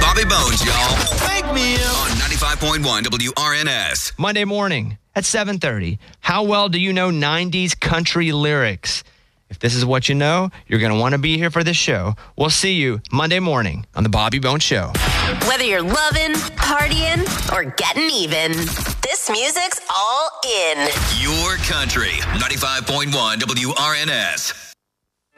Bobby Bones, y'all. Wake me up. On 95.1 WRNS. Monday morning at 7:30. How well do you know 90s country lyrics? If this is what you know, you're going to want to be here for this show. We'll see you Monday morning on The Bobby Bones Show. Whether you're loving, partying, or getting even, this music's all in. Your country. 95.1 WRNS.